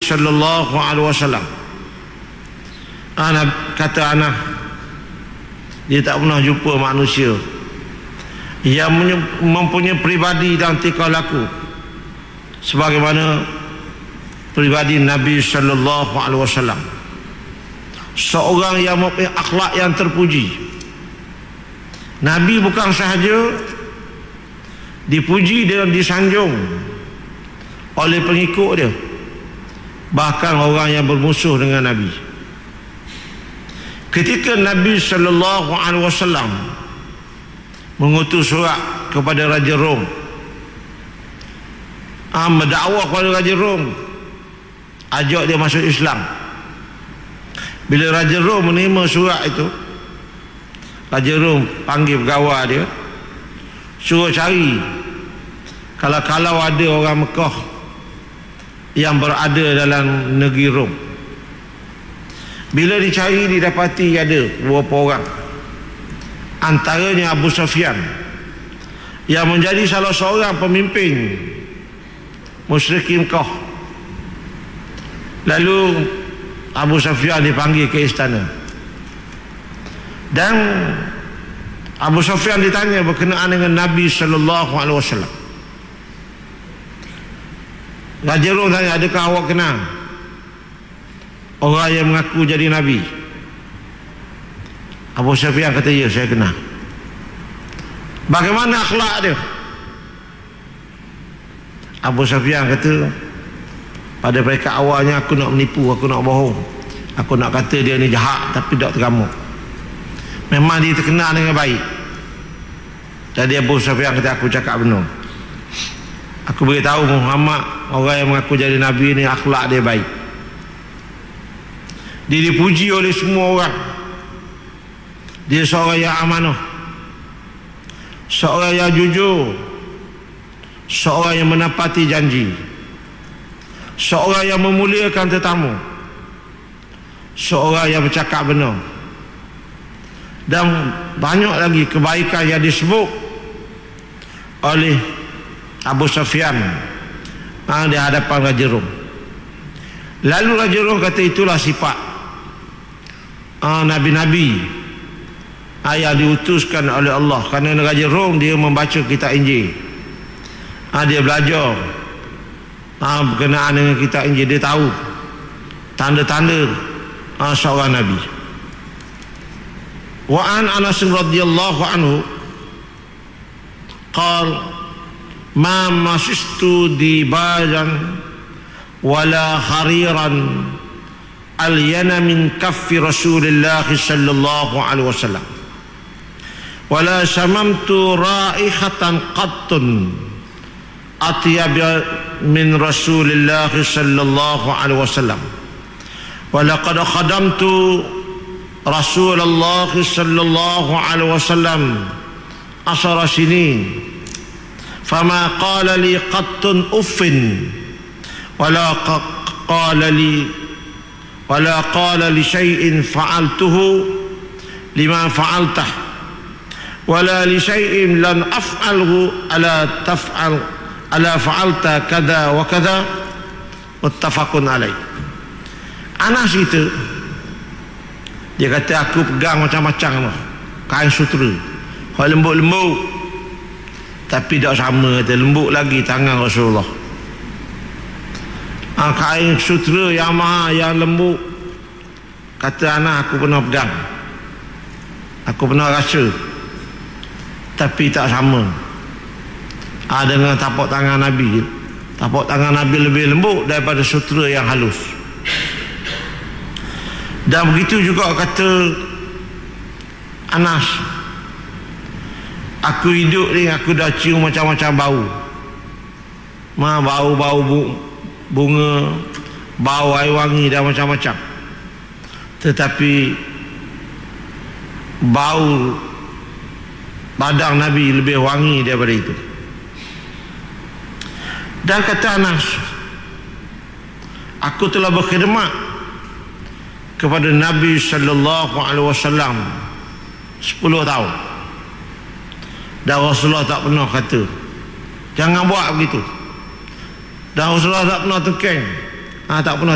sallallahu alaihi wasallam. Kata Anas, dia tak pernah jumpa manusia yang mempunyai pribadi dan tingkah laku sebagaimana pribadi Nabi sallallahu alaihi wasallam. Seorang yang mempunyai akhlak yang terpuji. Nabi bukan sahaja dipuji dan disanjung oleh pengikut dia, bahkan orang yang bermusuh dengan Nabi. Ketika Nabi sallallahu alaihi wasallam mengutus surat kepada Raja Rom, mendakwah kepada Raja Rom, ajak dia masuk Islam. Bila Raja Rom menerima surat itu, Raja Rom panggil pegawai dia, suruh cari kalau ada orang Mekah yang berada dalam negeri Rom. Bila dicari, didapati ada beberapa orang, antaranya Abu Sufyan yang menjadi salah seorang pemimpin musyrikin Mekah. Lalu Abu Sufyan dipanggil ke istana, dan Abu Sufyan ditanya berkenaan dengan Nabi sallallahu alaihi wasallam. Raja Rom tanya, adakah awak kenal orang yang mengaku jadi Nabi? Abu Sufyan kata, ya, saya kenal. Bagaimana akhlak dia? Abu Sufyan kata, pada peringkat awalnya aku nak menipu, aku nak bohong, aku nak kata dia ni jahat, tapi tak tergamuk. Memang dia terkenal dengan baik. Jadi Abu Sufyan kata, aku cakap benar. Aku beritahu Muhammad, orang yang mengaku jadi Nabi ni akhlak dia baik. Dia dipuji oleh semua orang. Dia seorang yang amanah, seorang yang jujur, seorang yang menepati janji, seorang yang memuliakan tetamu, seorang yang bercakap benar, dan banyak lagi kebaikan yang disebut oleh Abu Sufyan di hadapan Raja Rom. Lalu Raja Rom kata, itulah sifat Nabi-Nabi yang diutuskan oleh Allah. Kerana Raja Rom dia membaca kitab Injil, dia belajar berkenaan dengan kitab Injil, dia tahu tanda-tanda seorang Nabi. Wa an Anas radhiyallahu anhu qala ma masistu dibajan wala hariran alyana min kaffi Rasulillah sallallahu alaihi wasallam wala samamtu raihatan qattun atyab min Rasulillah sallallahu alaihi wasallam wa laqad khadamtu Rasulullah sallallahu alaihi wasallam 10 sinin fama qala li qattun uffin wala qala li shay'in fa'altuhu lima fa'altah wala li shay'in lan af'alhu ala fa'alta kada wa kada. Muttafaqun alaih. Anas itu dia kata, aku pegang macam-macam kain sutera, lembut-lembut, tapi tak sama, kata lembut lagi tangan Rasulullah. Kain sutera yang mahal, yang lembut, kata anak, aku pernah pegang, aku pernah rasa, tapi tak sama dengan tapak tangan Nabi. Tapak tangan Nabi lebih lembut daripada sutera yang halus. Dan begitu juga kata Anas, aku hidup ni, aku dah cium macam-macam bau. Bau bunga, bau air wangi dan macam-macam. Tetapi bau badan Nabi lebih wangi daripada itu. Dan kata Anas, aku telah berkhidmat kepada Nabi sallallahu alaihi wasallam 10 tahun. Dan Rasulullah tak pernah kata jangan buat begitu. Dan Rasulullah tak pernah tekeng, tak pernah